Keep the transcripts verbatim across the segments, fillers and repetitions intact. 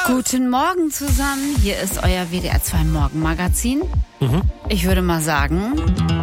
Guten Morgen zusammen, hier ist euer W D R zwei Morgenmagazin. Mhm. Ich würde mal sagen,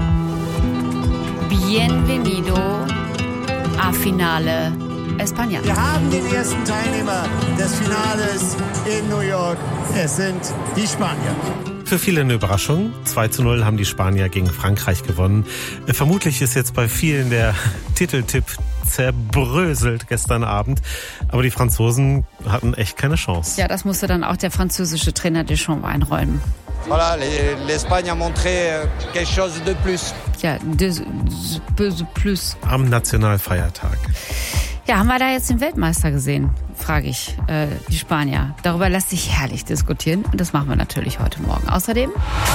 bienvenido a Finale España. Wir haben den ersten Teilnehmer des Finales in New York. Es sind die Spanier. Für viele eine Überraschung. zwei zu null haben die Spanier gegen Frankreich gewonnen. Vermutlich ist jetzt bei vielen der Titeltipp zerbröselt gestern Abend. Aber die Franzosen hatten echt keine Chance. Ja, das musste dann auch der französische Trainer Deschamps einräumen. Voilà, l'Espagne a montré quelque chose de plus. Ja, de, de, de plus. Am Nationalfeiertag. Ja, haben wir da jetzt den Weltmeister gesehen, frage ich äh, die Spanier. Darüber lässt sich herrlich diskutieren und das machen wir natürlich heute Morgen. Außerdem...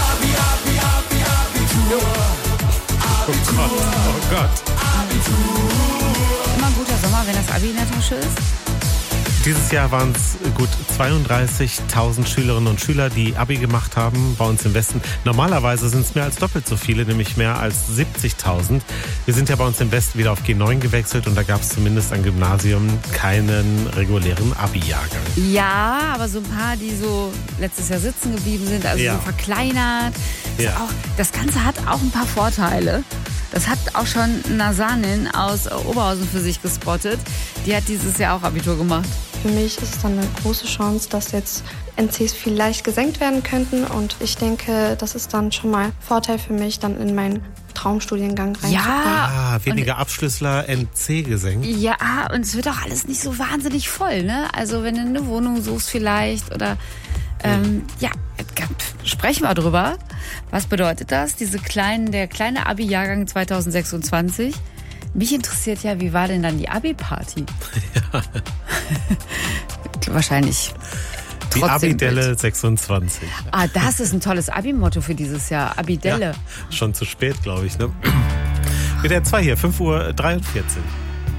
Oh Gott, oh Gott. Immer ein guter Sommer, wenn das Abi in der Tasche ist. Dieses Jahr waren es gut zweiunddreißigtausend Schülerinnen und Schüler, die Abi gemacht haben bei uns im Westen. Normalerweise sind es mehr als doppelt so viele, nämlich mehr als siebzigtausend. Wir sind ja bei uns im Westen wieder auf G neun gewechselt und da gab es zumindest am Gymnasium keinen regulären Abi-Jahrgang. Ja, aber so ein paar, die so letztes Jahr sitzen geblieben sind, also ja. so verkleinert. Ja. Auch, das Ganze hat auch ein paar Vorteile. Das hat auch schon Nazanin aus Oberhausen für sich gespottet. Die hat dieses Jahr auch Abitur gemacht. Für mich ist es dann eine große Chance, dass jetzt N Cs vielleicht gesenkt werden könnten. Und ich denke, das ist dann schon mal Vorteil für mich, dann in meinen Traumstudiengang reinzukommen. Ja. Ah, weniger Abschlüssler, N C gesenkt. Ja, und es wird auch alles nicht so wahnsinnig voll, ne? Also wenn du eine Wohnung suchst vielleicht oder... Ähm, ja, sprechen wir drüber. Was bedeutet das? Diese kleinen, der kleine Abi-Jahrgang zwanzig sechsundzwanzig. Mich interessiert ja, wie war denn dann die Abi-Party? Ja. Wahrscheinlich. Die Abidelle sechsundzwanzig. Ah, das ist ein tolles Abi-Motto für dieses Jahr. Abidelle. Ja, schon zu spät, glaube ich, ne? W D R zwei hier, fünf Uhr dreiundvierzig.